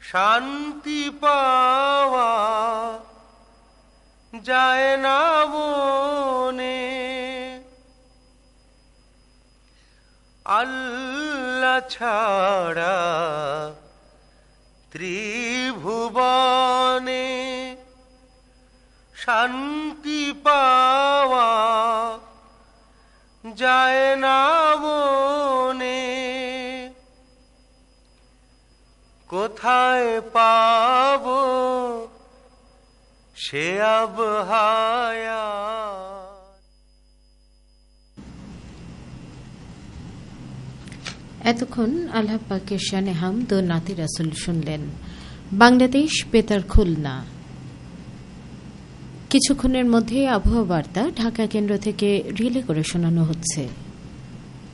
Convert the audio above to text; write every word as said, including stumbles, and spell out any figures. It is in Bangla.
শান্তি পাওয়া যায় না মনে, আল্লাহ ছাড়া ত্রিভুবনে শান্তি পাওয়া যায় না মনে। কোথায় পাবো সে আবহাওয়া। এতক্ষণ আল্লাহ পাকের শানে হামদ ও নাতে রাসূল শুনলেন। বাংলাদেশ বেতার খুলনা। কিছুক্ষণের মধ্যে আবহাওয়া বার্তা ঢাকা কেন্দ্র থেকে রিলে করে শোনানো হচ্ছে।